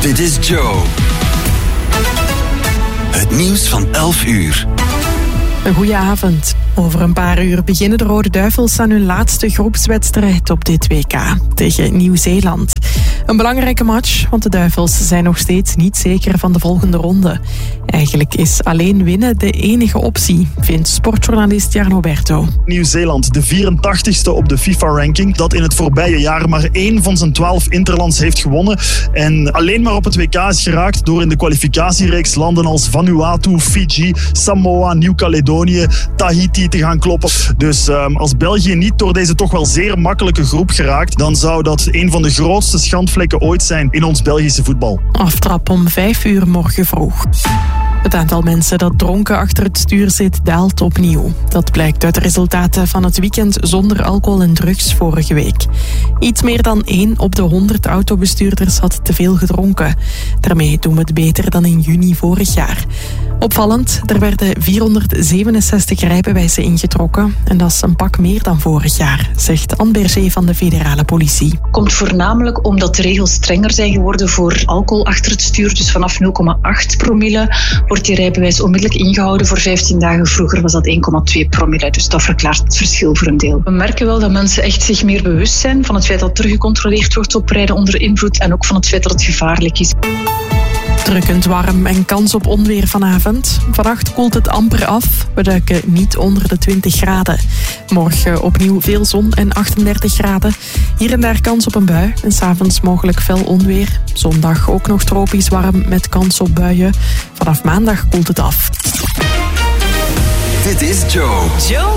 Dit is Joe. Het nieuws van 11 uur. Een goeie avond. Over een paar uur beginnen de Rode Duivels aan hun laatste groepswedstrijd op dit WK tegen Nieuw-Zeeland. Een belangrijke match, want de Duivels zijn nog steeds niet zeker van de volgende ronde. Eigenlijk is alleen winnen de enige optie, vindt sportjournalist Jarno Berto. Nieuw-Zeeland, de 84ste op de FIFA-ranking, dat in het voorbije jaar maar 1 van zijn 12 interlands heeft gewonnen. En alleen maar op het WK is geraakt door in de kwalificatiereeks landen als Vanuatu, Fiji, Samoa, Nieuw-Caledonië, Tahiti te gaan kloppen. Dus als België niet door deze toch wel zeer makkelijke groep geraakt, dan zou dat een van de grootste schandvlekken ooit zijn in ons Belgische voetbal. Aftrap om 5 uur morgen vroeg. Het aantal mensen dat dronken achter het stuur zit daalt opnieuw. Dat blijkt uit de resultaten van het weekend zonder alcohol en drugs vorige week. Iets meer dan 1 op de 100 autobestuurders had te veel gedronken. Daarmee doen we het beter dan in juni vorig jaar. Opvallend, er werden 467 rijbewijzen ingetrokken. En dat is een pak meer dan vorig jaar, zegt Anne Berger van de federale politie. Komt voornamelijk omdat de regels strenger zijn geworden voor alcohol achter het stuur. Dus vanaf 0,8 promille wordt die rijbewijs onmiddellijk ingehouden voor 15 dagen. Vroeger was dat 1,2 promille. Dus dat verklaart het verschil voor een deel. We merken wel dat mensen echt zich meer bewust zijn van het feit dat er gecontroleerd wordt op rijden onder invloed. En ook van het feit dat het gevaarlijk is. Drukkend warm en kans op onweer vanavond. Vannacht koelt het amper af. We duiken niet onder de 20 graden. Morgen opnieuw veel zon en 38 graden. Hier en daar kans op een bui. En 's avonds mogelijk fel onweer. Zondag ook nog tropisch warm met kans op buien. Vanaf maandag koelt het af. Dit is Joe.